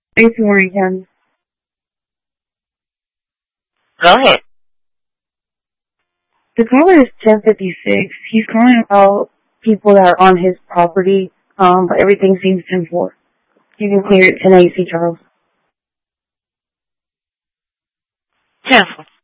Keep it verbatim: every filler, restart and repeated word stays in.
Thanks for again. Go ahead. The caller is ten fifty-six. He's calling about people that are on his property, um, but everything seems ten four. You can clear it ten eighty, Charles. ten four.